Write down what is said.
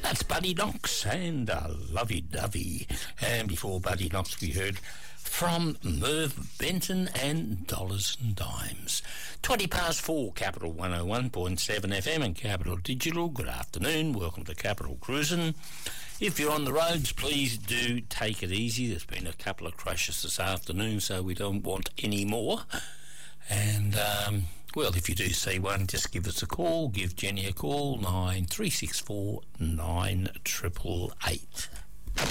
That's Buddy Knox and Lovey Dovey. And before Buddy Knox, we heard from Merv Benton and Dollars and Dimes. 4:20, Capital 101.7 FM and Capital Digital. Good afternoon. Welcome to Capital Cruising. If you're on the roads, please do take it easy. There's been a couple of crashes this afternoon, so we don't want any more. And, well, if you do see one, just give us a call. Give Jenny a call, 9364 9888.